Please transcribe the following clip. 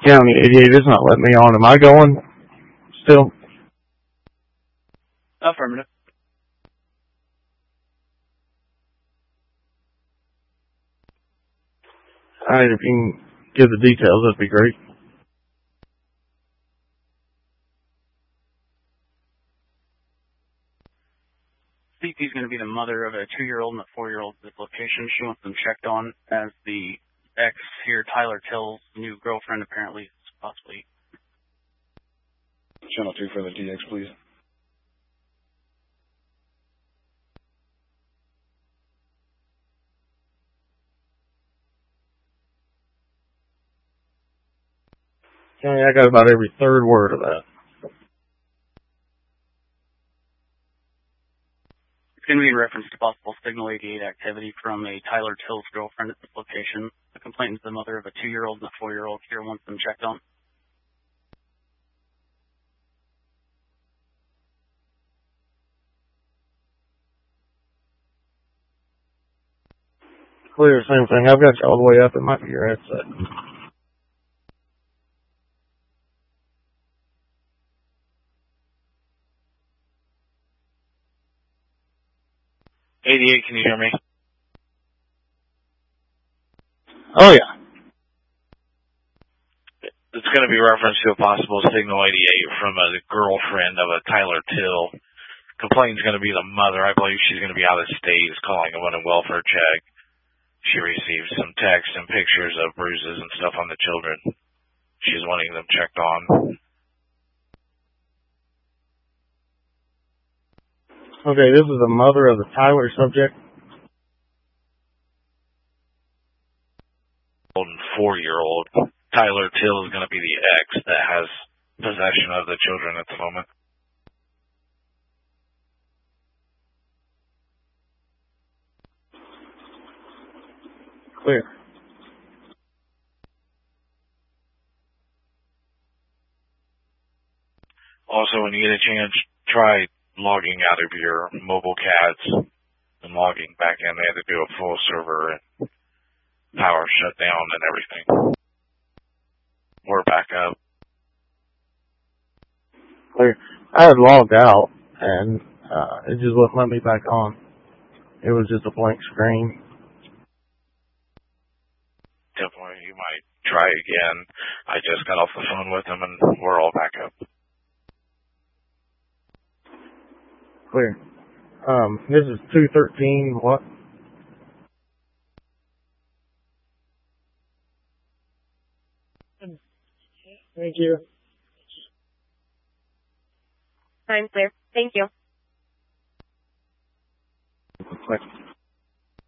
County 88 is not letting me on. Am I going still? Affirmative. Alright, if you can give the details, that'd be great. CP is going to be the mother of a 2-year-old and a 4-year-old at this location. She wants them checked on as the ex here, Tyler Till's new girlfriend, apparently, possibly. Channel 2 for the DX, please. County, I got about every third word of that. It's going to be in reference to possible Signal 88 activity from a Tyler Till's girlfriend at this location. The complainant is the mother of a 2-year-old and a 4-year-old here, wants them checked on. Clear, same thing. I've got you all the way up. It might be your headset. Can you hear me? Oh, yeah. It's going to be reference to a possible Signal 88 from a girlfriend of a Tyler Till. Complaint's going to be the mother. I believe she's going to be out of state, is calling a welfare check. She received some texts and pictures of bruises and stuff on the children. She's wanting them checked on. Okay, this is the mother of the Tyler subject. 4-year-old. Tyler Till is going to be the ex that has possession of the children at the moment. Clear. Also, when you get a chance, try logging out of your mobile CADs and logging back in. They had to do a full server and power shut down and everything. We're back up. Clear. I had logged out, and it just wouldn't let me back on. It was just a blank screen. Definitely, you might try again. I just got off the phone with them, and we're all back up. Clear. This is 213, what? Thank you. I'm clear. Thank you. Clear.